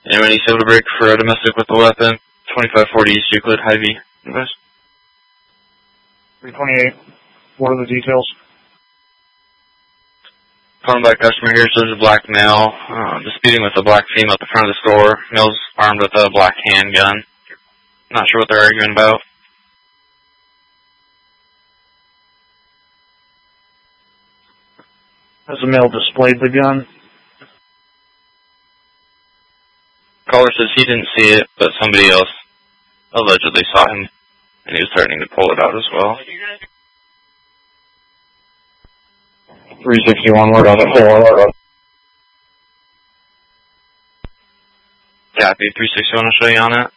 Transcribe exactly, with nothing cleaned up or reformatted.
Anyone needs able to break for a domestic with a weapon? twenty-five forty East Euclid, Hy-Vee. Advice. three twenty-eight. What are the details? Calling back customer here, so there's a black male uh, disputing with a black female at the front of the store. Male's armed with a black handgun. Not sure what they're arguing about. Has the male displayed the gun? Caller says he didn't see it, but somebody else allegedly saw him, and he was threatening to pull it out as well. three sixty-one, word on it. Four. Copy, three sixty-one, I'll show you on it.